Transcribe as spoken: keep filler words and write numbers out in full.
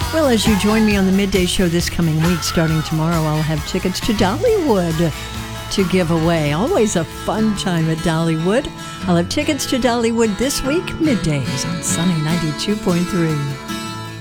Well, as you join me on the Midday Show this coming week, starting tomorrow, I'll have tickets to Dollywood to give away. Always a fun time at Dollywood. I'll have tickets to Dollywood this week, middays on Sunny ninety-two point three.